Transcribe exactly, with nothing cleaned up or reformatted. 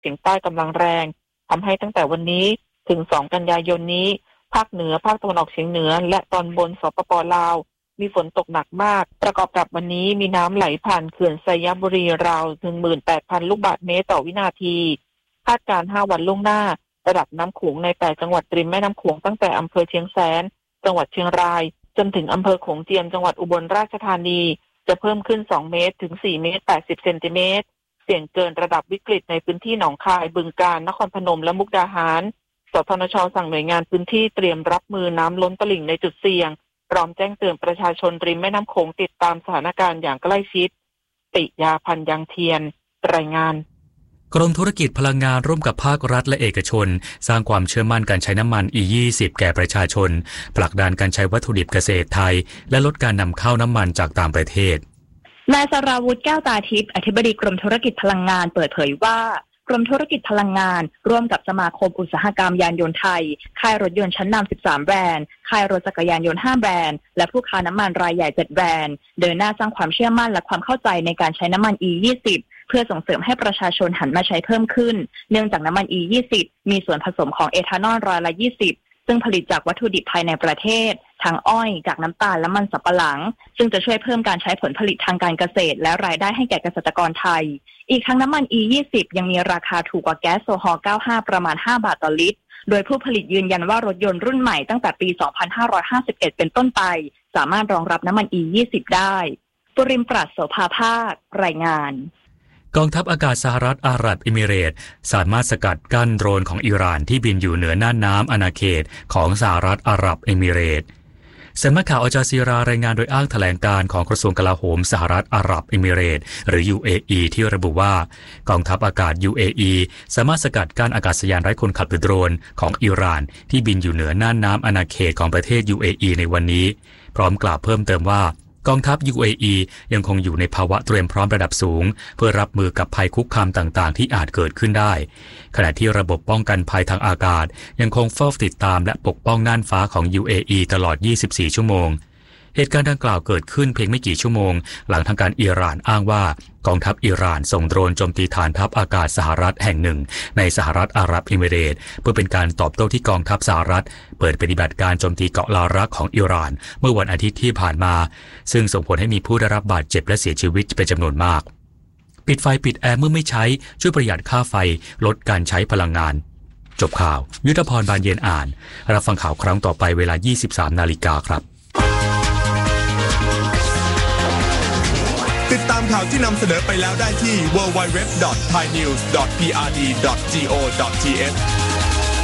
เฉียงใต้กำลังแรงทำให้ตั้งแต่วันนี้ถึงสองกันยายนนี้ภาคเหนือภาคตะวันออกเฉียงเหนือและตอนบนสปป.ลาวมีฝนตกหนักมากประกอบกับวันนี้มีน้ำไหลผ่านเขื่อนไซยบุรีราว หนึ่งหมื่นแปดพัน ลูกบาศก์เมตรต่อวินาทีคาดการณ์ห้าวันล่วงหน้าระดับน้ำโขงในแปดจังหวัดริมแม่น้ำโขงตั้งแต่อำเภอเชียงแสนจังหวัดเชียงรายจนถึงอำเภอโขงเจียมจังหวัดอุบลราชธานีจะเพิ่มขึ้นสองเมตรถึงสี่เมตรแปดสิบเซนติเมตรเสี่ยงเกินระดับวิกฤตในพื้นที่หนองคายบึงกาฬนครพนมและมุกดาหารสทนช.สั่งหน่วยงานพื้นที่เตรียมรับมือน้ำล้นตลิ่งในจุดเสี่ยงพร้อมแจ้งเตือนประชาชนริมแม่น้ำโขงติดตามสถานการณ์อย่างใกล้ชิดปิยาพันธ์ยังเทียนรายงานกรมธุรกิจพลังงานร่วมกับภาครัฐและเอกชนสร้างความเชื่อมั่นการใช้น้ำมัน อี ยี่สิบ แก่ประชาชนผลักดันการใช้วัตถุดิบเกษตรไทยและลดการนำเข้าน้ำมันจากต่างประเทศนายสราวุฒิแก้วตาทิพย์อธิบดีกรมธุรกิจพลังงานเปิดเผยว่ากรมธุรกิจพลังงานร่วมกับสมาคมอุตสาหกรรมยานยนต์ไทยค่ายรถยนต์ชั้นนำสิบสามแบรนด์ค่ายรถจักรยานยนต์ห้าแบรนด์และผู้ค้าน้ำมันรายใหญ่เจ็ดแบรนด์เดินหน้าสร้างความเชื่อมั่นและความเข้าใจในการใช้น้ำมัน อี ยี่สิบ เพื่อส่งเสริมให้ประชาชนหันมาใช้เพิ่มขึ้นเนื่องจากน้ำมัน อี ยี่สิบ มีส่วนผสมของเอทานอลร้อยละยี่สิบซึ่งผลิตจากวัตถุดิบภายในประเทศทั้งอ้อยกากน้ำตาลและมันสำปะหลังซึ่งจะช่วยเพิ่มการใช้ผลผลิตทางการเกษตรและรายได้ให้แก่เกษตรกรไทยอีกทั้งน้ำมัน อี ยี่สิบ ยังมีราคาถูกกว่าแก๊สโซฮอล์ เก้าสิบห้า ประมาณห้าบาทต่อลิตรโดยผู้ผลิตยืนยันว่ารถยนต์รุ่นใหม่ตั้งแต่ปี สองพันห้าร้อยห้าสิบเอ็ด เป็นต้นไปสามารถรองรับน้ำมัน อี ยี่สิบ ได้ปุริมปราศโสภาภาครายงานกองทัพอากาศสหรัฐอาหรับเอมิเรตส์สามารถสกัดกั้นโดรนของอิหร่านที่บินอยู่เหนือน่านน้ำอาณาเขตของสหรัฐอาหรับเอมิเรตส์สำนักข่าวอัลจาซีรารายงานโดยอ้างแถลงการของกระทรวงกลาโหมสหรัฐอาหรับเอมิเรตส์หรือ ยู เอ อี ที่ระบุว่ากองทัพอากาศ ยู เอ อี สามารถสกัดกั้นอากาศยานไร้คนขับหรือโดรนของอิหร่านที่บินอยู่เหนือน่านน้ำอาณาเขตของประเทศ ยู เอ อี ในวันนี้พร้อมกล่าวเพิ่มเติมว่ากองทัพ ยู เอ อี ยังคงอยู่ในภาวะเตรียมพร้อมระดับสูงเพื่อรับมือกับภัยคุกคามต่างๆที่อาจเกิดขึ้นได้ขณะที่ระบบป้องกันภัยทางอากาศยังคงเฝ้าติดตามและปกป้องน่านฟ้าของ ยู เอ อี ตลอดยี่สิบสี่ชั่วโมงเหตุการณ์ดังกล่าวเกิดขึ้นเพียงไม่กี่ชั่วโมงหลังทางการอิหร่านอ้างว่ากองทัพอิหร่านส่งโดรนโจมตีฐานทัพอากาศสหรัฐแห่งหนึ่งในสหรัฐอาหรับเอมิเรตส์เพื่อเป็นการตอบโต้ที่กองทัพสหรัฐเปิดปฏิบัติการโจมตีเกาะลารักของอิหร่านเมื่อวันอาทิตย์ที่ผ่านมาซึ่งส่งผลให้มีผู้ได้รับบาดเจ็บและเสียชีวิตเป็นจำนวนมากปิดไฟปิดแอร์เมื่อไม่ใช้ช่วยประหยัดค่าไฟลดการใช้พลังงานจบข่าวยุทธพรบานเย็นอ่านรับฟังข่าวครั้งต่อไปเวลา ยี่สิบสาม นาฬิกาครับติดตามข่าวที่นำเสนอไปแล้วได้ที่ ดับเบิลยู ดับเบิลยู ดับเบิลยู ดอท ไทยนิวส์ ดอท พี อาร์ ดี ดอท จี โอ ดอท ที เอช